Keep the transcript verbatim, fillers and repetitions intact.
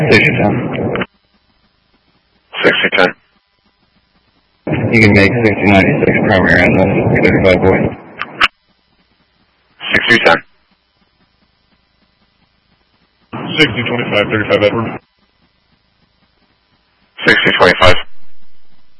sixty ten. sixty ten. You can make sixty ninety-six primary on this thirty-five boy. sixty ten. sixty twenty-five, thirty-five Edward. sixty twenty-five,